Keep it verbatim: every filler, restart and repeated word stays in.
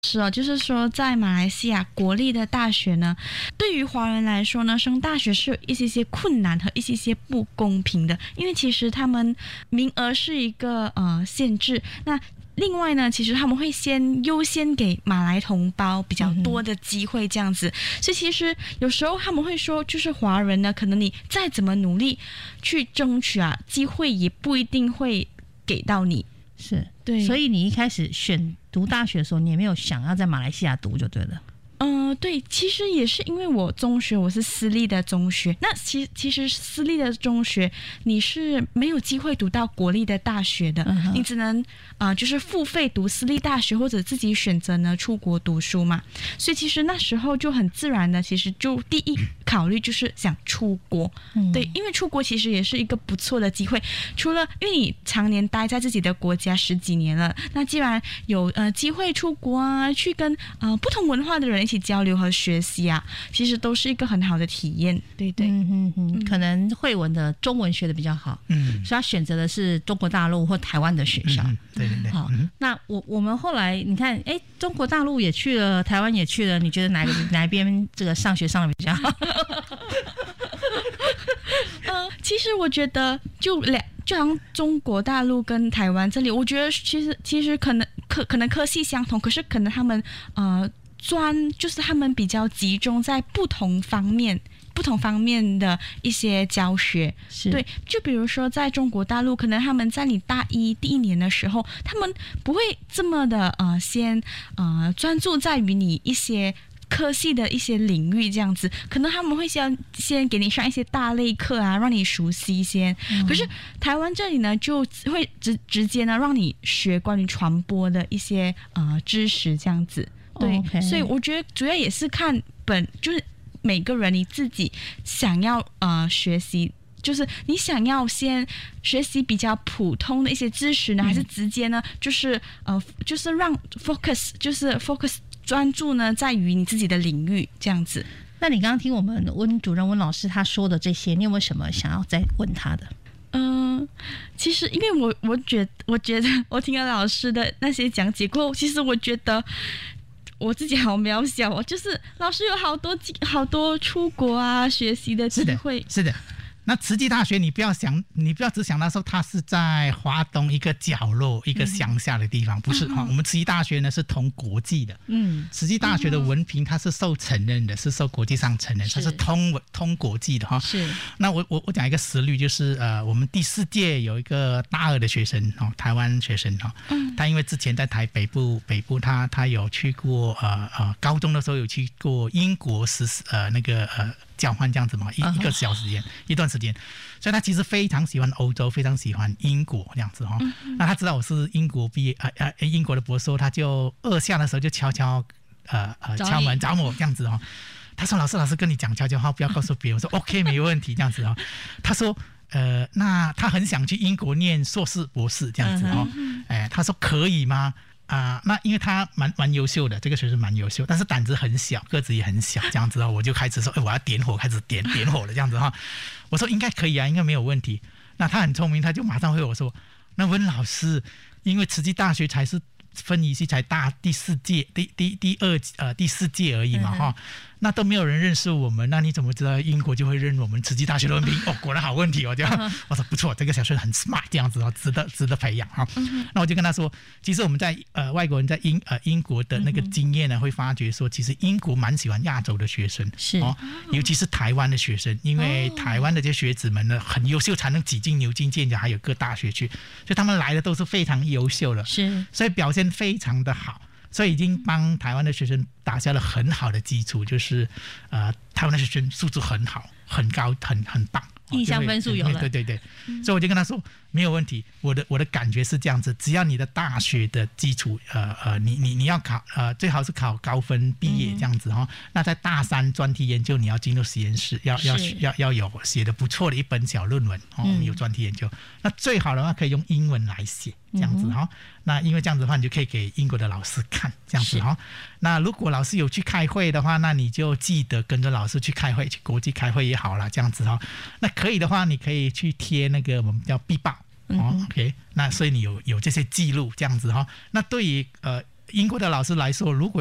是哦，就是说在马来西亚国立的大学呢，对于华人来说呢，升大学是有一些些困难和一些些不公平的，因为其实他们名额是一个呃限制，那另外呢，其实他们会先优先给马来同胞比较多的机会这样子，嗯、所以其实有时候他们会说，就是华人呢，可能你再怎么努力去争取啊，机会也不一定会给到你。 是， 对， 所以你一开始选读大学的时候，你也没有想要在马来西亚读就对了。 嗯、呃，对，其实也是因为我中学我是私立的中学，那其其实私立的中学你是没有机会读到国立的大学的，嗯、你只能啊、呃、就是付费读私立大学或者自己选择呢出国读书嘛，所以其实那时候就很自然的，其实就第一考虑就是想出国，嗯、对，因为出国其实也是一个不错的机会，除了因为你常年待在自己的国家十几年了，那既然有呃机会出国啊，去跟呃不同文化的人一起交流和学习啊，其实都是一个很好的体验，对对， 嗯嗯嗯，可能慧文的中文学的比较好，嗯，所以他选择的是中国大陆或台湾的学校， 嗯、对对对。 好，嗯、那我我们后来你看，哎，中国大陆也去了，台湾也去了，你觉得哪个哪一边这个上学上的比较好？ 呃，其实我觉得就两。就像中国大陆跟台湾这里，我觉得其实其实可能可可能科系相同，可是可能他们呃专就是他们比较集中在不同方面不同方面的一些教学，对，就比如说在中国大陆，可能他们在你大一第一年的时候，他们不会这么的呃先呃专注在于你一些科系的一些领域这样子，可能他们会先先给你上一些大类课啊，让你熟悉先。嗯、可是台湾这里呢，就会直直接呢让你学关于传播的一些呃知识这样子。对， okay. 所以我觉得主要也是看本就是每个人你自己想要呃学习。就是你想要先学习比较普通的一些知识呢，嗯、还是直接呢，就是呃，就是让 focus， 就是 focus 专注呢，在于你自己的领域这样子。 那你刚刚听我们温主任温老师他说的这些，你有没有什么想要再问他的？ 嗯、呃，其实因为我我觉得我觉得我听了老师的那些讲解过后，其实我觉得。我自己好渺小哦，就是老师有好多好多出国啊学习的机会， 是的。是的，那慈济大学你不要想，你不要只想到说它是在华东一个角落、一个乡下的地方，嗯、不是哈、嗯。我们慈济大学呢是同国际的，嗯，慈济大学的文凭它是受承认的，是受国际上承认，它是通通国际的哈。是。那我我我讲一个实例，就是呃，我们第四届有一个大二的学生哦，台湾学生哦，嗯，他因为之前在台北部北部，他他有去过呃呃，高中的时候有去过英国实呃那个呃。交换这样子嘛，一一个小时间，一段时间，所以他其实非常喜欢欧洲，非常喜欢英国这样子哈、哦。嗯、那他知道我是英国毕业，呃呃，英国的博士，他就二下的时候就悄悄呃呃敲门找我这样子哈、哦。他说：“老师，老师跟你讲悄悄话，不要告诉别人。”我说 ：“OK， 没问题。”这样子哈、哦。他说：“呃，那他很想去英国念硕士、博士这样子哈、哦。嗯”哎，他说：“可以吗？”啊、呃，那因为他蛮蛮优秀的，这个学生蛮优秀，但是胆子很小，个子也很小，这样子哦，我就开始说，哎，我要点火，开始点点火了，这样子哈。我说应该可以啊，应该没有问题。那他很聪明，他就马上回我说，那温老师，因为慈济大学才是分一系才大第四届，第第第二呃第四届而已嘛哈、嗯，那都没有人认识我们，那你怎么知道英国就会认我们慈济大学的文凭？哦，果然好问题哦，这样、嗯、我说不错，这个小学很 smart 这样子哦，值得值得培养哈、嗯。那我就跟他说，其实我们在呃外国人在英呃英国的那个经验呢，会发觉说，其实英国蛮喜欢亚洲的学生，是哦，尤其是台湾的学生，因为台湾的这些学子们呢很优秀，才能挤进牛津、剑桥还有各大学去，所以他们来的都是非常优秀的，是，所以表现非常的好。所以已经帮台湾的学生打下了很好的基础，就是呃，台湾的学生素质很好、很高、很很棒， 印象分数有了。 对对对，嗯、所以我就跟他说没有问题。我的我的感觉是这样子，只要你的大学的基础，呃呃，你你你要考呃，最好是考高分毕业这样子哈、嗯。那在大三专题研究，你要进入实验室，要要要要有写的不错的一本小论文哦，嗯、有专题研究。那最好的话可以用英文来写。这样子哈、嗯，那因为这样子的话，你就可以给英国的老师看，这样子哈。那如果老师有去开会的话，那你就记得跟着老师去开会，去国际开会也好啦，这样子哈。那可以的话，你可以去贴那个我们叫壁报、嗯、哦 ，OK。那所以你有有这些记录这样子哈。那对于呃英国的老师来说，如果